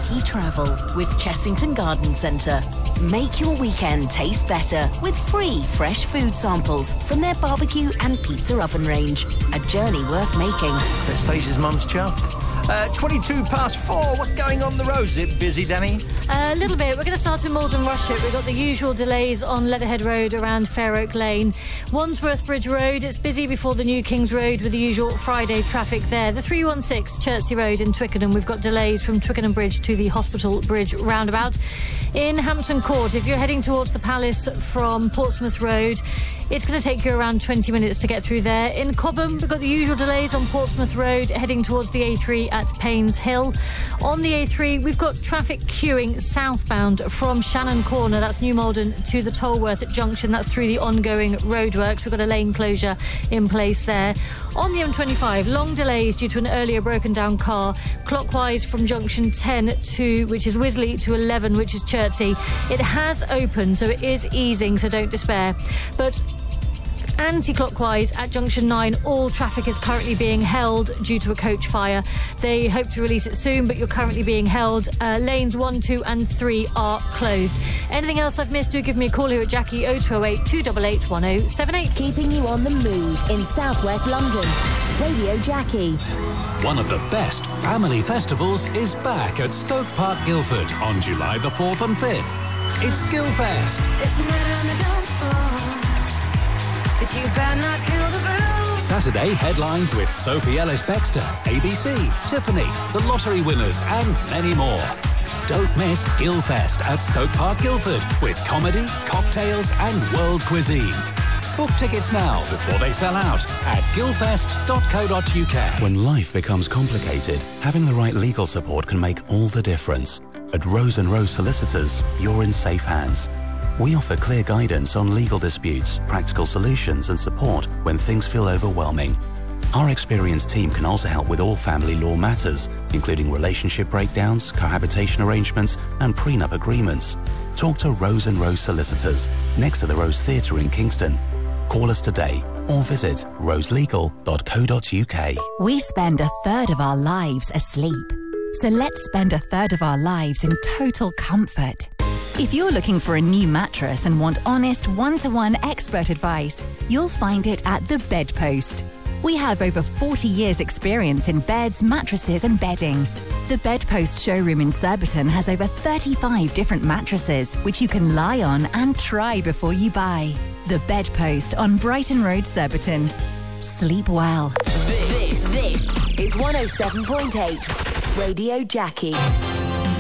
Jackie Travel with Chessington Garden Centre. Make your weekend taste better with free fresh food samples from their barbecue and pizza oven range. A journey worth making. Bet Stacey's mum's chuffed. 22 past 4. What's going on the road? Is it busy, Danny? A little bit. We're going to start in Malden Rushett. We've got the usual delays on Leatherhead Road around Fair Oak Lane. Wandsworth Bridge Road, it's busy before the New Kings Road with the usual Friday traffic there. The 316 Chertsey Road in Twickenham, we've got delays from Twickenham Bridge to the Hospital Bridge roundabout. In Hampton Court, if you're heading towards the Palace from Portsmouth Road, it's going to take you around 20 minutes to get through there. In Cobham, we've got the usual delays on Portsmouth Road heading towards the A3 at Paynes Hill. On the A3, we've got traffic queuing southbound from Shannon Corner, that's New Malden, to the Tolworth Junction. That's through the ongoing roadworks. We've got a lane closure in place there. On the M25, long delays due to an earlier broken down car, clockwise from junction 10 to, which is Wisley, to 11, which is Chertsey. It has opened, so it is easing, so don't despair. But anti-clockwise at junction 9, all traffic is currently being held due to a coach fire. They hope to release it soon, but you're currently being held. Lanes 1, 2 and 3 are closed. Anything else I've missed, do give me a call here at Jackie 0208 288 1078. Keeping you on the move in southwest London. Radio Jackie. One of the best family festivals is back at Stoke Park, Guildford on July the 4th and 5th. It's Guildfest. It's a night on the dance floor, but you better not kill the groove. Saturday headlines with Sophie Ellis-Bextor, ABC, Tiffany, the Lottery Winners and many more. Don't miss Guildfest at Stoke Park, Guildford with comedy, cocktails and world cuisine. Book tickets now before they sell out at guildfest.co.uk. When life becomes complicated, having the right legal support can make all the difference. At Rose & Rose Solicitors, you're in safe hands. We offer clear guidance on legal disputes, practical solutions and support when things feel overwhelming. Our experienced team can also help with all family law matters, including relationship breakdowns, cohabitation arrangements and prenup agreements. Talk to Rose & Rose Solicitors, next to the Rose Theatre in Kingston. Call us today or visit roselegal.co.uk. We spend a third of our lives asleep. So let's spend a third of our lives in total comfort. If you're looking for a new mattress and want honest, one-to-one expert advice, you'll find it at The Bedpost. We have over 40 years' experience in beds, mattresses and bedding. The Bedpost showroom in Surbiton has over 35 different mattresses, which you can lie on and try before you buy. The Bedpost on Brighton Road, Surbiton. Sleep well. This is 107.8 Radio Jackie.